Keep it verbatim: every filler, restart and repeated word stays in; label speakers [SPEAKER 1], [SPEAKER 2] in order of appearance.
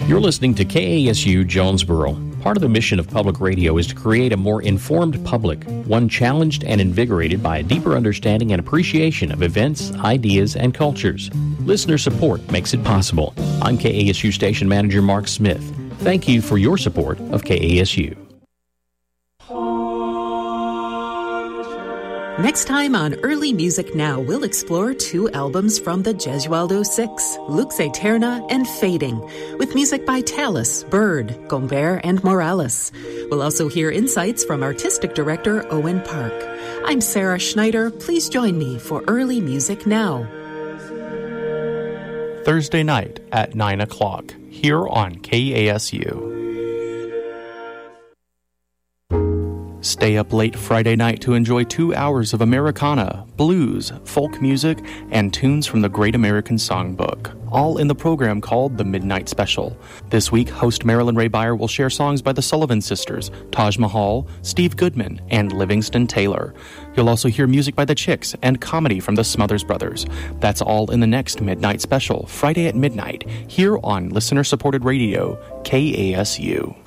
[SPEAKER 1] You're listening to K A S U Jonesboro. Part of the mission of public radio is to create a more informed public, one challenged and invigorated by a deeper understanding and appreciation of events, ideas, and cultures. Listener support makes it possible. I'm K A S U Station Manager Mark Smith. Thank you for your support of K A S U.
[SPEAKER 2] Next time on Early Music Now, we'll explore two albums from the Gesualdo Six, Lux Aeterna and Fading, with music by Tallis, Bird, Gombert, and Morales. We'll also hear insights from artistic director Owen Park. I'm Sarah Schneider. Please join me for Early Music Now.
[SPEAKER 3] Thursday night at nine o'clock, here on K A S U. Stay up late Friday night to enjoy two hours of Americana, blues, folk music, and tunes from the Great American Songbook, all in the program called The Midnight Special. This week, host Marilyn Ray Beyer will share songs by the Sullivan Sisters, Taj Mahal, Steve Goodman, and Livingston Taylor. You'll also hear music by the Chicks and comedy from the Smothers Brothers. That's all in the next Midnight Special, Friday at midnight, here on listener-supported radio, K A S U.